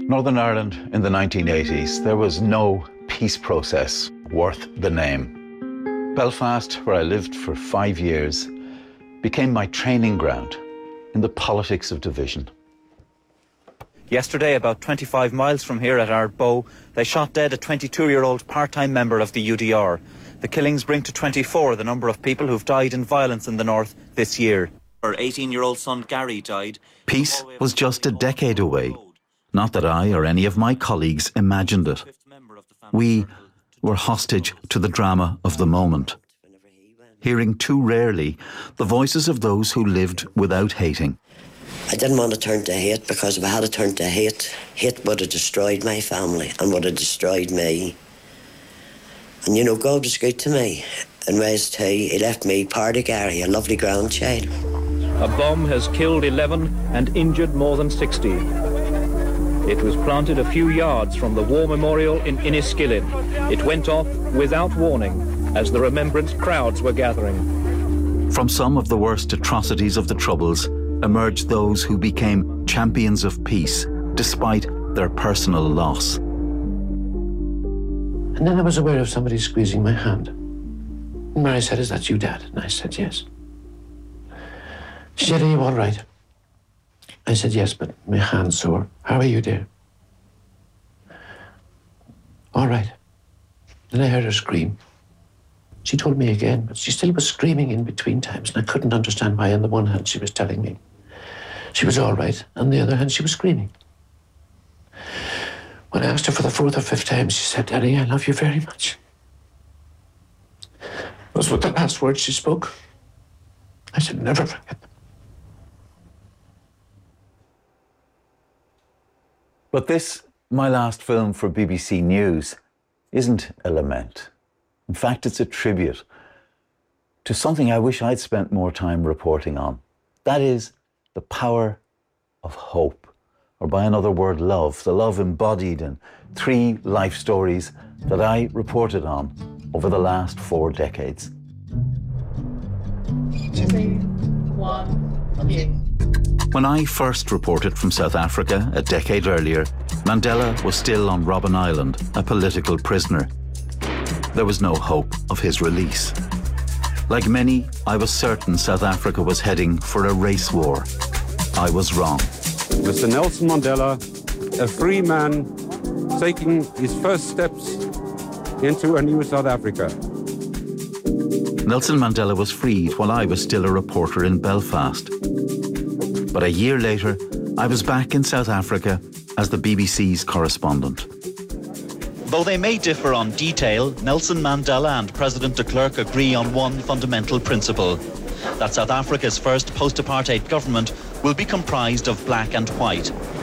Northern Ireland in the 1980s, there was no peace process worth the name. Belfast, where I lived for 5 years, became my training ground in the politics of division. Yesterday, about 25 miles from here at Ardbow, they shot dead a 22-year-old part-time member of the UDR. The killings bring to 24 the number of people who've died in violence in the north this year. Her 18-year-old son Gary died. Peace was just a decade away. Not that I or any of my colleagues imagined it. We were hostage to the drama of the moment, hearing too rarely the voices of those who lived without hating. I didn't want to turn to hate, because if I had to turn to hate, hate would have destroyed my family and would have destroyed me. And you know, God was good to me and raised He left me part of Gary, a lovely grandchild. A bomb has killed 11 and injured more than 60. It was planted a few yards from the War Memorial in Inniskillin. It went off without warning as the remembrance crowds were gathering. From some of the worst atrocities of the Troubles emerged those who became champions of peace despite their personal loss. And then I was aware of somebody squeezing my hand. And Mary said, "Is that you, Dad?" And I said, "Yes." She said, "Are you all right?" I said, "Yes, but my hand's sore. How are you, dear?" "All right." Then I heard her scream. She told me again, but she still was screaming in between times, and I couldn't understand why. On the one hand, she was telling me she was all right. On the other hand, she was screaming. When I asked her for the fourth or fifth time, she said, "Daddy, I love you very much." Those were the last words she spoke. I should never forget them. But this, my last film for BBC News, isn't a lament. In fact, it's a tribute to something I wish I'd spent more time reporting on. That is the power of hope, or by another word, love, the love embodied in 3 life stories that I reported on over the last 4 decades. 2, 1, okay. When I first reported from South Africa a decade earlier, Mandela was still on Robben Island, a political prisoner. There was no hope of his release. Like many, I was certain South Africa was heading for a race war. I was wrong. Mr. Nelson Mandela, a free man, taking his first steps into a new South Africa. Nelson Mandela was freed while I was still a reporter in Belfast. But a year later, I was back in South Africa as the BBC's correspondent. Though they may differ on detail, Nelson Mandela and President de Klerk agree on one fundamental principle: that South Africa's first post-apartheid government will be comprised of black and white,